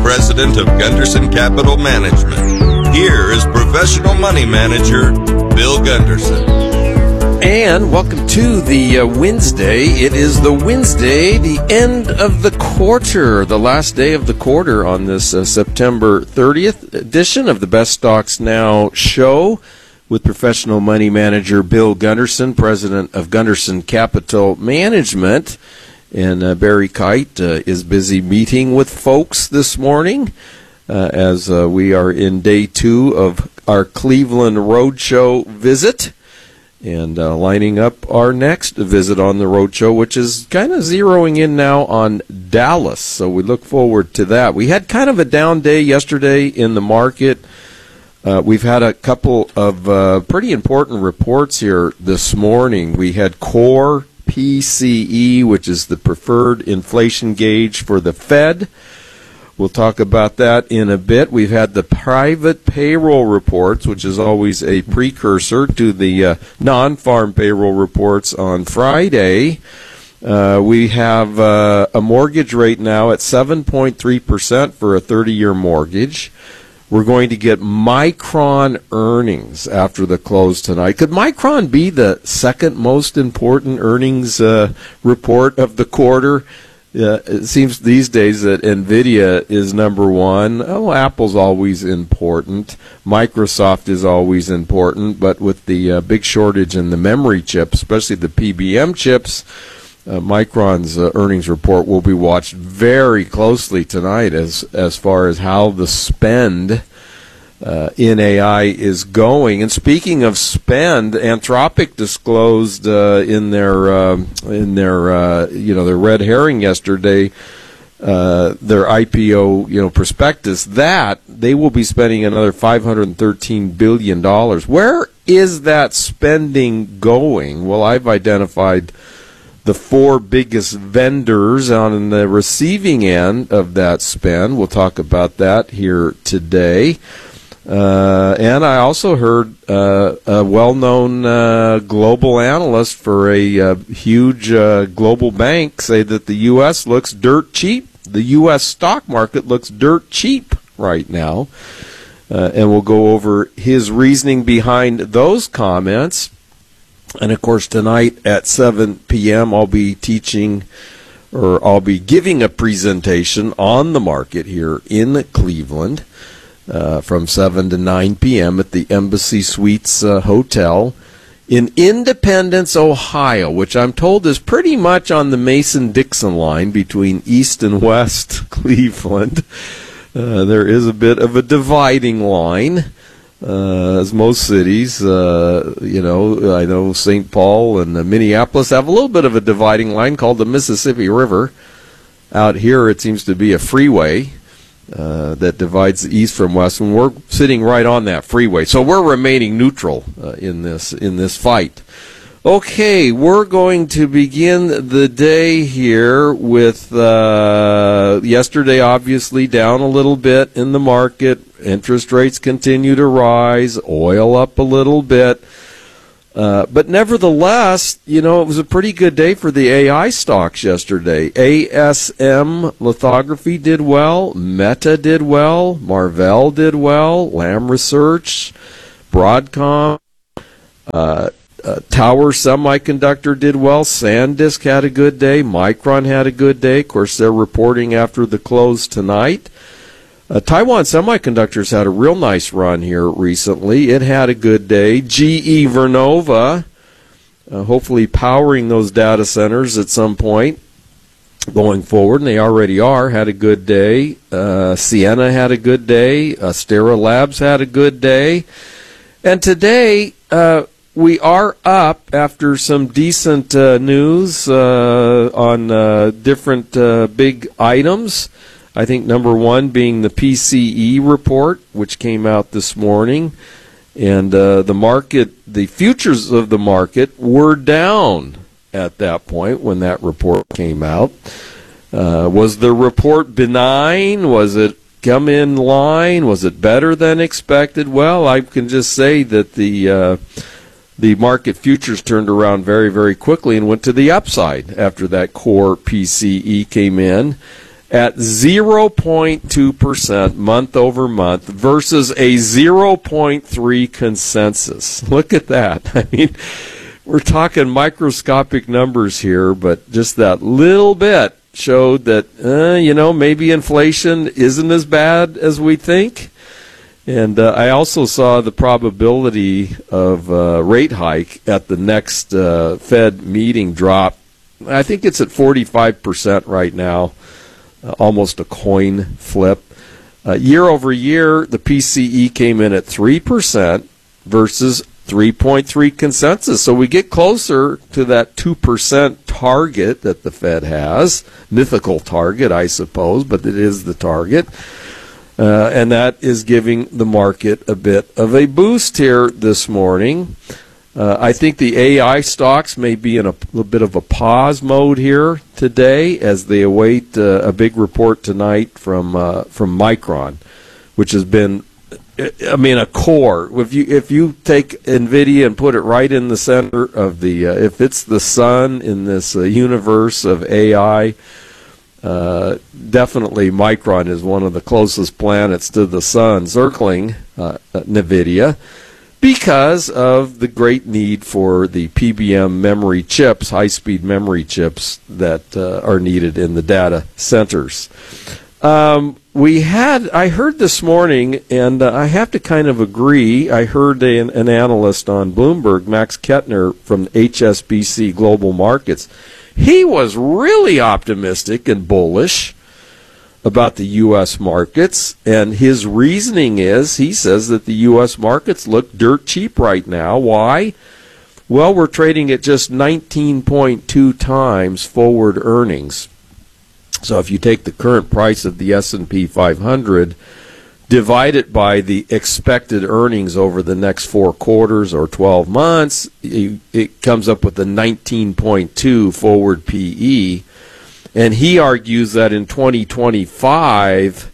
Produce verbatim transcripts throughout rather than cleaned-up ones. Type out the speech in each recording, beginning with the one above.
president of Gunderson Capital Management. Here is professional money manager Bill Gunderson. And welcome to the uh, Wednesday. It is the Wednesday, the end of the quarter, the last day of the quarter on this uh, September thirtieth edition of the Best Stocks Now show with professional money manager Bill Gunderson, president of Gunderson Capital Management. And uh, Barry Kite uh, is busy meeting with folks this morning uh, as uh, we are in day two of our Cleveland Roadshow visit. And uh, lining up our next visit on the roadshow, which is kind of zeroing in now on Dallas. So we look forward to that. We had kind of a down day yesterday in the market. Uh, we've had a couple of uh, pretty important reports here this morning. We had Core P C E, which is the preferred inflation gauge for the Fed. We'll talk about that in a bit. We've had the private payroll reports, which is always a precursor to the uh, non-farm payroll reports on Friday. Uh, we have uh, a mortgage rate now at seven point three percent for a thirty-year mortgage. We're going to get Micron earnings after the close tonight. Could Micron be the second most important earnings uh, report of the quarter? Uh, it seems these days that NVIDIA is number one. Oh, Apple's always important. Microsoft is always important. But with the uh, big shortage in the memory chips, especially the P B M chips, uh, Micron's uh, earnings report will be watched very closely tonight as, as far as how the spend Uh, in A I is going. And speaking of spend, Anthropic disclosed uh, in their uh, in their uh, you know their red herring yesterday, uh, their I P O you know prospectus, that they will be spending another five hundred thirteen billion dollars. Where is that spending going? Well, I've identified the four biggest vendors on the receiving end of that spend. We'll talk about that here today. Uh, and I also heard uh, a well-known uh, global analyst for a uh, huge uh, global bank say that the U S looks dirt cheap. The U S stock market looks dirt cheap right now. Uh, and we'll go over his reasoning behind those comments. And, of course, tonight at seven p.m. I'll be teaching or I'll be giving a presentation on the market here in Cleveland. Uh, from seven to nine p.m. at the Embassy Suites uh, Hotel in Independence, Ohio, which I'm told is pretty much on the Mason-Dixon line between East and West Cleveland. Uh, there is a bit of a dividing line, uh, as most cities. Uh, you know, I know Saint Paul and uh, Minneapolis have a little bit of a dividing line called the Mississippi River. Out here, it seems to be a freeway Uh, that divides the east from west, and we're sitting right on that freeway. So we're remaining neutral uh, in this in this fight. Okay, we're going to begin the day here with uh, yesterday obviously down a little bit in the market. Interest rates continue to rise, oil up a little bit. Uh, but nevertheless, you know, it was a pretty good day for the A I stocks yesterday. A S M Lithography did well. Meta did well. Marvell did well. Lam Research, Broadcom, uh, uh, Tower Semiconductor did well. SanDisk had a good day. Micron had a good day. Of course, they're reporting after the close tonight. Uh, Taiwan Semiconductors had a real nice run here recently. It had a good day. G E Vernova, uh, hopefully powering those data centers at some point going forward, and they already are, had a good day. Uh, Ciena had a good day. Astera Labs had a good day. And today, uh, we are up after some decent uh, news uh, on uh, different uh, big items. I think number one being the P C E report, which came out this morning. And uh, the market, the futures of the market were down at that point when that report came out. Uh, was the report benign? Was it come in line? Was it better than expected? Well, I can just say that the uh, the market futures turned around very, very quickly and went to the upside after that core P C E came in. at zero point two percent month over month versus a zero point three consensus. Look at that. I mean, we're talking microscopic numbers here, but just that little bit showed that, uh, you know, maybe inflation isn't as bad as we think. And uh, I also saw the probability of uh, rate hike at the next uh, Fed meeting drop. I think it's at forty-five percent right now, uh, almost a coin flip. Uh, year over year, the P C E came in at three percent versus three point three consensus. So we get closer to that two percent target that the Fed has. Mythical target, I suppose, but it is the target. Uh, and that is giving the market a bit of a boost here this morning. Uh, I think the A I stocks may be in a little bit of a pause mode here today as they await uh, a big report tonight from uh, from Micron, which has been, I mean, a core. If you if you take NVIDIA and put it right in the center of the, uh, if it's the sun in this uh, universe of A I, uh, definitely Micron is one of the closest planets to the sun circling uh, NVIDIA, because of the great need for the P B M memory chips, high-speed memory chips that uh, are needed in the data centers. Um, we had, I heard this morning, and uh, I have to kind of agree, I heard a, an analyst on Bloomberg, Max Kettner from H S B C Global Markets. He was really optimistic and bullish about the U S markets, and his reasoning is, he says that the U S markets look dirt cheap right now. Why? Well, we're trading at just nineteen point two times forward earnings. So if you take the current price of the S and P five hundred, divide it by the expected earnings over the next four quarters or twelve months, it comes up with a nineteen point two forward P E. And he argues that in twenty twenty-five,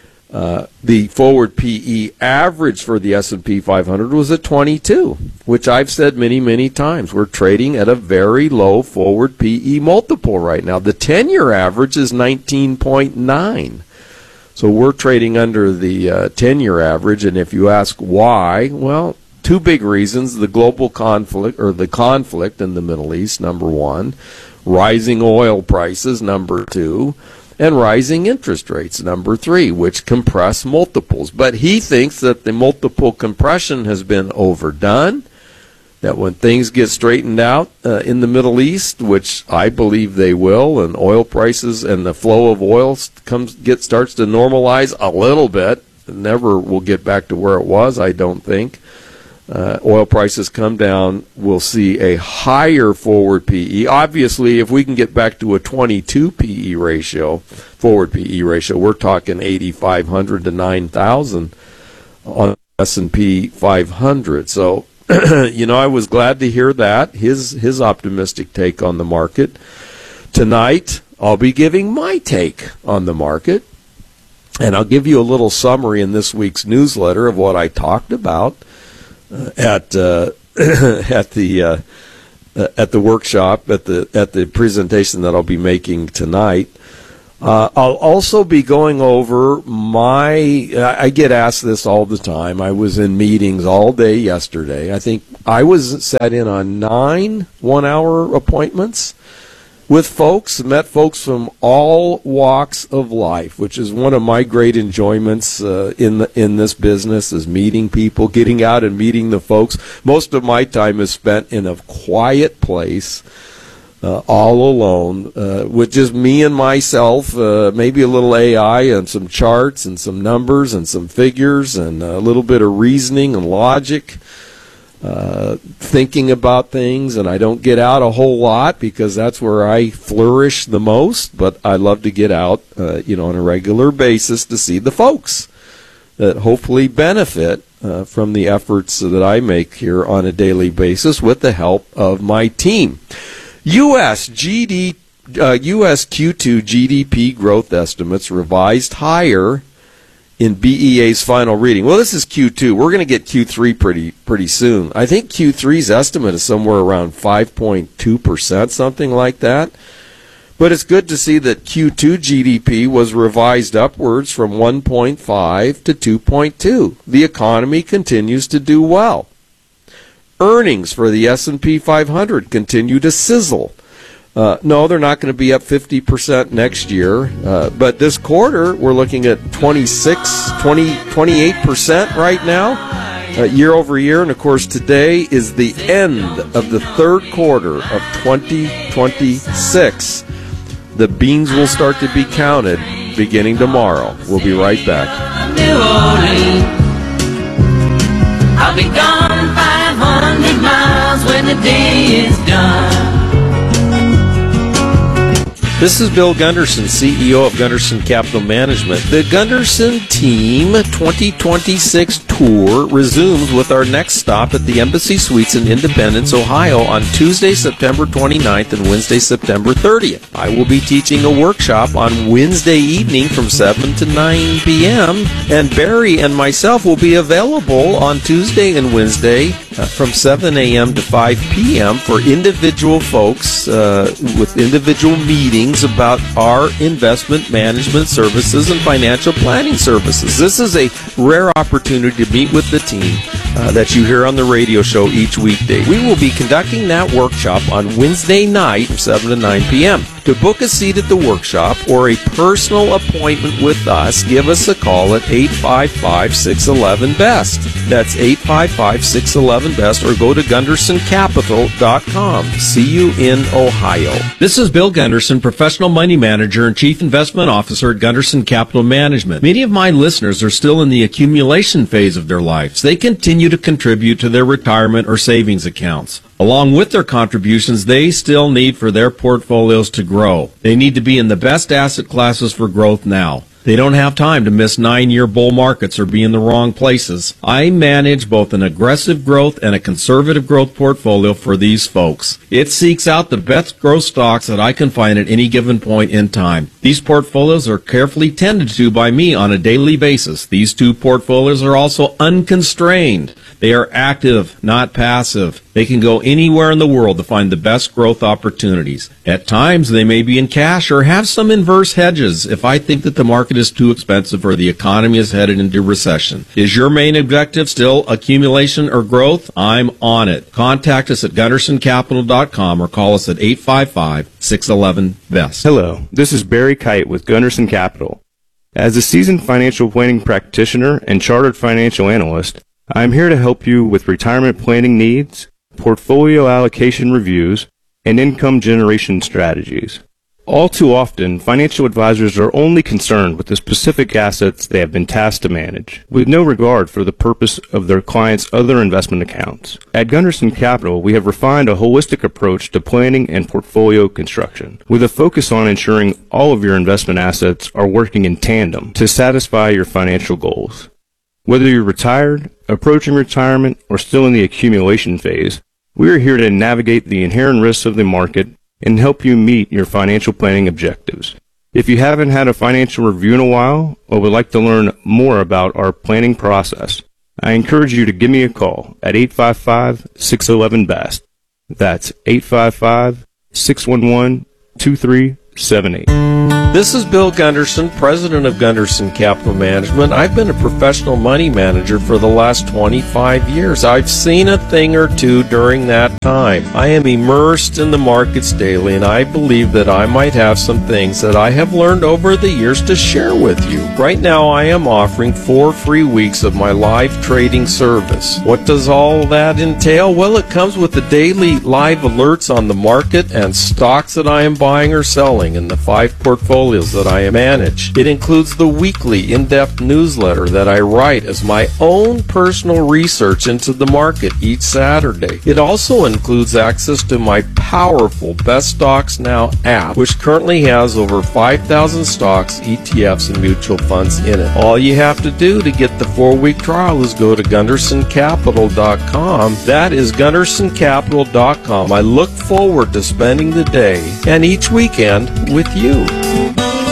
uh, the forward P E average for the S and P five hundred was at twenty-two, which I've said many, many times. We're trading at a very low forward P E multiple right now. The ten-year average is nineteen point nine. So we're trading under the uh, ten-year average, and if you ask why, well, two big reasons: the global conflict, or the conflict in the Middle East, number one; rising oil prices, number two; and rising interest rates, number three, which compress multiples. But he thinks that the multiple compression has been overdone, that when things get straightened out uh, in the Middle East, which I believe they will, and oil prices and the flow of oil comes get starts to normalize a little bit, it never will get back to where it was, I don't think. Uh, oil prices come down, we'll see a higher forward P E. Obviously, if we can get back to a twenty-two P E ratio, forward P E ratio, we're talking eighty-five hundred to nine thousand on S and P five hundred. So, you know, I was glad to hear that, his his optimistic take on the market. Tonight, I'll be giving my take on the market, and I'll give you a little summary in this week's newsletter of what I talked about uh, at uh, at the uh, at the workshop, at the at the presentation that I'll be making tonight. Uh, I'll also be going over my, I get asked this all the time. I was in meetings all day yesterday. I think I was sat in on nine one-hour appointments with folks, met folks from all walks of life, which is one of my great enjoyments uh, in the, in this business, is meeting people, getting out and meeting the folks. Most of my time is spent in a quiet place, Uh, all alone, uh, with just me and myself, uh, maybe a little A I and some charts and some numbers and some figures and a little bit of reasoning and logic, uh, thinking about things. And I don't get out a whole lot because that's where I flourish the most, but I love to get out, uh, you know, on a regular basis to see the folks that hopefully benefit uh, from the efforts that I make here on a daily basis with the help of my team. U S G D, uh, U S Q two G D P growth estimates revised higher in B E A's final reading. Well, this is Q two. We're going to get Q three pretty pretty soon. I think Q three's estimate is somewhere around five point two percent, something like that. But it's good to see that Q two G D P was revised upwards from one point five to two point two. The economy continues to do well. Earnings for the S and P five hundred continue to sizzle. Uh, no, they're not going to be up fifty percent next year, uh, but this quarter we're looking at twenty-six, twenty, twenty-eight percent right now, uh, year over year. And of course, today is the end of the third quarter of twenty twenty-six. The beans will start to be counted beginning tomorrow. We'll be right back. New Orleans, I'll be gone five hundred miles when the day is done. This is Bill Gunderson, C E O of Gunderson Capital Management. The Gunderson Team twenty twenty-six tour resumes with our next stop at the Embassy Suites in Independence, Ohio on Tuesday, September twenty-ninth and Wednesday, September thirtieth. I will be teaching a workshop on Wednesday evening from seven to nine p.m. and Barry and myself will be available on Tuesday and Wednesday uh, from seven a.m. to five p.m. for individual folks uh, with individual meetings about our investment management services and financial planning services. This is a rare opportunity to meet with the team uh, that you hear on the radio show each weekday. We will be conducting that workshop on Wednesday night from seven to nine p.m. To book a seat at the workshop or a personal appointment with us, give us a call at eight five five, six one one, B E S T. That's eight five five, six one one, B E S T, or go to gunderson capital dot com. See you in Ohio. This is Bill Gunderson, Professional Money Manager and Chief Investment Officer at Gunderson Capital Management. Many of my listeners are still in the accumulation phase of their lives. They continue to contribute to their retirement or savings accounts. Along with their contributions, they still need for their portfolios to grow. They need to be in the best asset classes for growth now. They don't have time to miss nine-year bull markets or be in the wrong places. I manage both an aggressive growth and a conservative growth portfolio for these folks. It seeks out the best growth stocks that I can find at any given point in time. These portfolios are carefully tended to by me on a daily basis. These two portfolios are also unconstrained. They are active, not passive. They can go anywhere in the world to find the best growth opportunities. At times, they may be in cash or have some inverse hedges if I think that the market is too expensive or the economy is headed into recession. Is your main objective still accumulation or growth? I'm on it. Contact us at gunderson capital dot com or call us at eight five five, six one one, B E S T. Hello, this is Barry Kite with Gunderson Capital. As a seasoned financial planning practitioner and chartered financial analyst, I am here to help you with retirement planning needs, portfolio allocation reviews, and income generation strategies. All too often, financial advisors are only concerned with the specific assets they have been tasked to manage, with no regard for the purpose of their clients' other investment accounts. At Gunderson Capital, we have refined a holistic approach to planning and portfolio construction, with a focus on ensuring all of your investment assets are working in tandem to satisfy your financial goals. Whether you're retired, approaching retirement, or still in the accumulation phase, we are here to navigate the inherent risks of the market and help you meet your financial planning objectives. If you haven't had a financial review in a while or would like to learn more about our planning process, I encourage you to give me a call at eight five five, six one one, B E S T. That's eight five five, six one one, two three seven eight. This is Bill Gunderson, president of Gunderson Capital Management. I've been a professional money manager for the last twenty-five years. I've seen a thing or two during that time. I am immersed in the markets daily, and I believe that I might have some things that I have learned over the years to share with you. Right now, I am offering four free weeks of my live trading service. What does all that entail? Well, it comes with the daily live alerts on the market and stocks that I am buying or selling in the five portfolios that I manage. It includes the weekly in-depth newsletter that I write as my own personal research into the market each Saturday. It also includes access to my powerful Best Stocks Now app, which currently has over five thousand stocks, E T Fs, and mutual funds in it. All you have to do to get the four-week trial is go to gunderson capital dot com. That is gunderson capital dot com. I look forward to spending the day and each weekend with you.